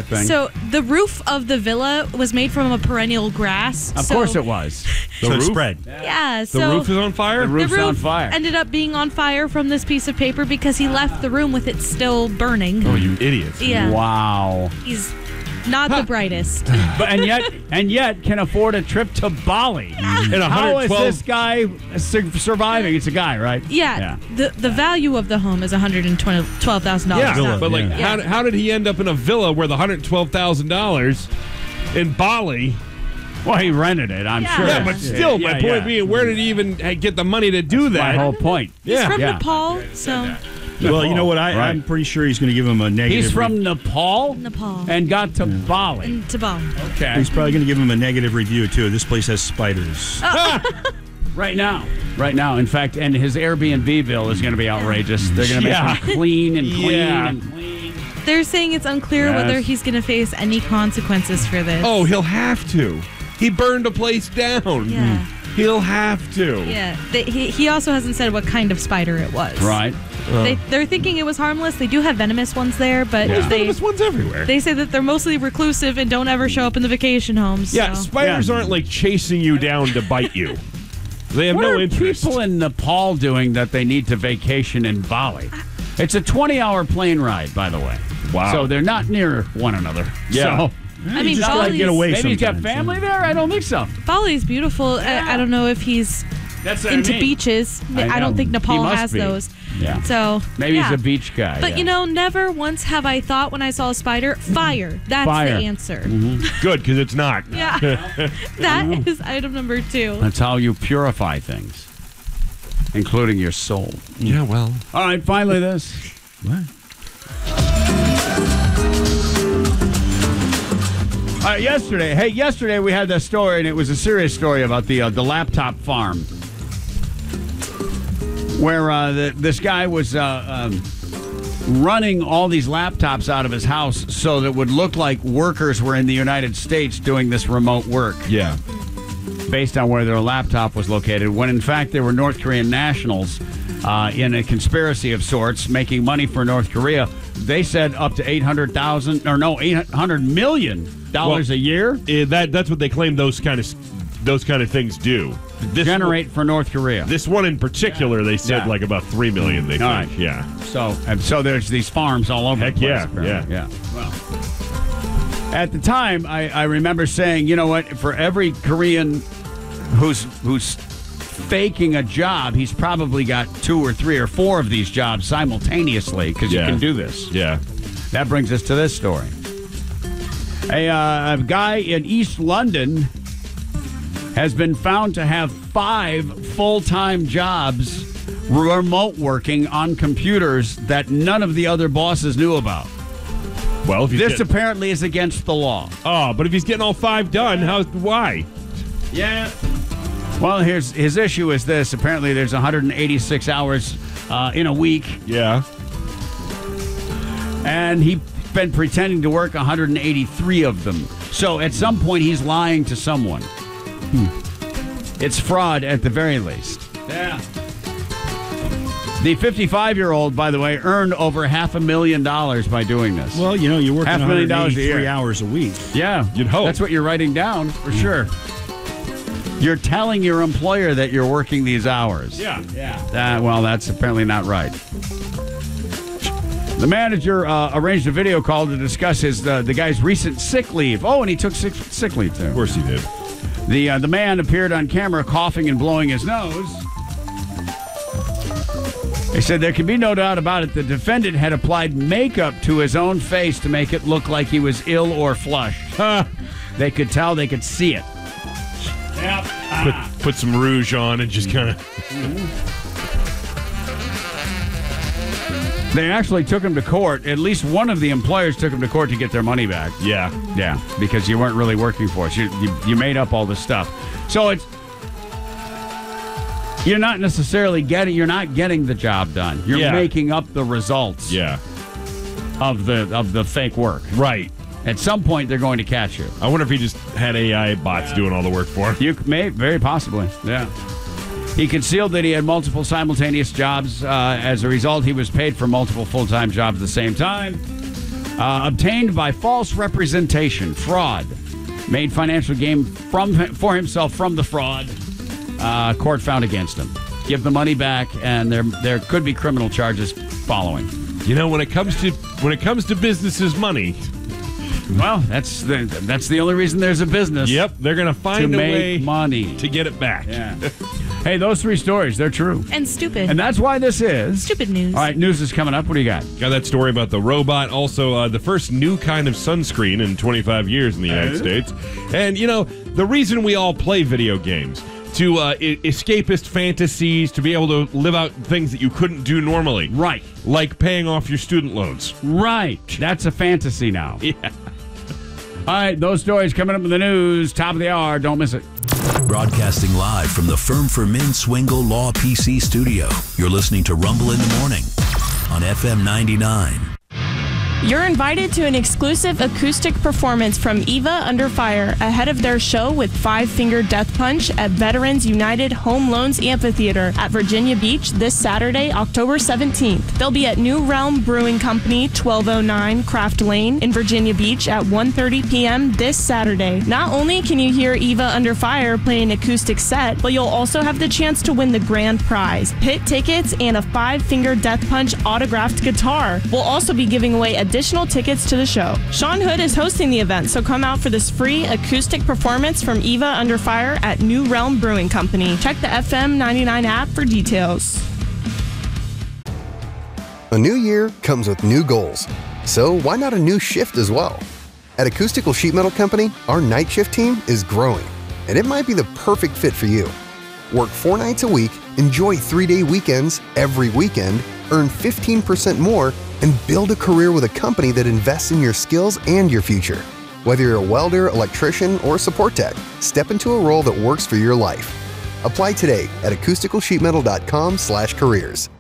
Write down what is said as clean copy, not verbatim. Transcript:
thing. So the roof of the villa was made from a perennial grass. Of course it was. So it's spread. Yeah. The So roof is on fire? The roof's roof on fire. ended up being on fire from this piece of paper because he left the room with it still burning. Oh, you idiots. Yeah. Wow. He's not the brightest. But and yet can afford a trip to Bali. And How is 112 this guy surviving? It's a guy, right? Yeah. The value of the home is $112,000. Yeah, Villa, but like, yeah. how did he end up in a villa worth $112,000 in Bali? Well, he rented it, I'm Yeah. sure. Yeah, but still, my Yeah, point yeah. being, where did he even get the money to do that? My whole point. He's Yeah. from Yeah. Nepal, so Well, you know what? Right. I'm pretty sure he's going to give him a negative. He's from Nepal? Nepal. And got to Bali. And to Bali. Okay. He's probably going to give him a negative review too. This place has spiders. Right now. In fact, and his Airbnb bill is going to be outrageous. They're going to make Yeah. him clean and clean Yeah. and clean. They're saying it's unclear Yes. whether he's going to face any consequences for this. Oh, he'll have to. He burned a place down. Yeah. He'll have to. Yeah. He also hasn't said what kind of spider it was. Right. They're thinking it was harmless. They do have venomous ones there, but Yeah. Venomous ones everywhere. they say that they're mostly reclusive and don't ever show up in the vacation homes. Yeah, so. spiders aren't like chasing you down to bite you. They have What no are interest. people in Nepal doing that they need to vacation in Bali? It's a 20-hour plane ride, by the way. Wow. So they're not near one another. Yeah. So I mean, just gotta get away. maybe he's got sometimes, family there? I don't think so. Bali's beautiful. I don't know if he's That's what into I mean. beaches. I I know. don't think He Nepal must has be. those. Yeah. So Maybe yeah. he's a beach guy. But yeah. you know, never once have I thought when I saw a spider, fire. That's Fire. the answer. Good, because it's not. Yeah. That is item number 2. That's how you purify things, including your soul. Yeah, well. All right, finally this. What? Yesterday we had this story, and it was a serious story about the laptop farm, where this guy was running all these laptops out of his house so that it would look like workers were in the United States doing this remote work Yeah. based on where their laptop was located, when in fact they were North Korean nationals in a conspiracy of sorts, making money for North Korea. They said up to $800 million a year That's what they claim those kind of things do. generate for North Korea. This one in particular, they said Yeah. like about $3 million. They think. All right. Yeah. So there's these farms all over Heck the place. yeah, apparently. Yeah. Well, at the time, I remember saying, you know what? For every Korean who's faking a job, he's probably got 2 or 3 or 4 of these jobs simultaneously because you Yeah. can do this. Yeah. That brings us to this story. A guy in East London has been found to have 5 full-time jobs remote working on computers that none of the other bosses knew about. Well, if he's This getting, apparently is against the law. but if he's getting all 5 done, why? Yeah. Well, his issue is this. Apparently there's 186 hours in a week, Yeah. and he's been pretending to work 183 of them. So at some point, he's lying to someone. It's fraud at the very least. Yeah. The 55-year-old, by the way, earned over $500,000 by doing this. Well, you know, you're working $500,000 a 183 year. hours a week. Yeah. You'd hope. That's what you're writing down, for sure. You're telling your employer that you're working these hours. Yeah. Well, that's apparently not right. The manager arranged a video call to discuss the guy's recent sick leave. Oh, and he took sick leave, too. Of course he did. The man appeared on camera coughing and blowing his nose. They said there can be no doubt about it. The defendant had applied makeup to his own face to make it look like he was ill or flushed. They could tell, they could see it. Yep. Put some rouge on and just kind of. They actually took him to court. At least one of the employers took him to court to get their money back. Yeah. Yeah, because you weren't really working for us. You made up all this stuff. So you're not necessarily getting the job done. You're making up the results Yeah. of the fake work. Right. At some point, they're going to catch you. I wonder if he just had AI bots doing all the work for him. You may, very possibly. Yeah. He concealed that he had multiple simultaneous jobs. As a result, he was paid for multiple full-time jobs at the same time. Obtained by false representation, fraud. Made financial gain for himself from the fraud. Court found against him. Give the money back, and there could be criminal charges following. You know, when it comes to businesses' money, well, that's the only reason there's a business. Yep, they're going to find a way money to get it back. Yeah. Hey, those 3 stories, they're true. And stupid. And that's why this is Stupid news. All right, news is coming up. What do you got? Got that story about the robot. Also, the first new kind of sunscreen in 25 years in the United States. And, you know, the reason we all play video games, to escapist fantasies, to be able to live out things that you couldn't do normally. Right. Like paying off your student loans. Right. That's a fantasy now. Yeah. All right, those stories coming up in the news. Top of the hour. Don't miss it. Broadcasting live from the Firm for Men Swingle Law PC studio. You're listening to Rumble in the Morning on FM 99. You're invited to an exclusive acoustic performance from Eva Under Fire ahead of their show with Five Finger Death Punch at Veterans United Home Loans Amphitheater at Virginia Beach this Saturday, October 17th. They'll be at New Realm Brewing Company, 1209 Craft Lane in Virginia Beach at 1:30 p.m. this Saturday. Not only can you hear Eva Under Fire play an acoustic set, but you'll also have the chance to win the grand prize, pit tickets, and a Five Finger Death Punch autographed guitar. We'll also be giving away additional tickets to the show. Sean Hood is hosting the event, so come out for this free acoustic performance from Eva Under Fire at New Realm Brewing Company. Check the FM 99 app for details. A new year comes with new goals, so why not a new shift as well? At Acoustical Sheet Metal Company, our night shift team is growing, and it might be the perfect fit for you. Work 4 nights a week, enjoy 3-day weekends every weekend, earn 15% more, and build a career with a company that invests in your skills and your future. Whether you're a welder, electrician, or support tech, step into a role that works for your life. Apply today at acousticalsheetmetal.com/careers.